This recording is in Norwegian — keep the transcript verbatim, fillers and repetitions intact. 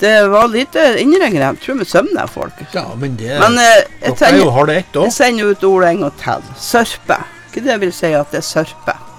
Det var lite innringere, jeg tror vi søvner folk. Ja, men det men, eh, jeg, dere er jo har det ett jeg også. sender ut ordet en gang til. Sørpe. Ikke det vil si at det er sørpe.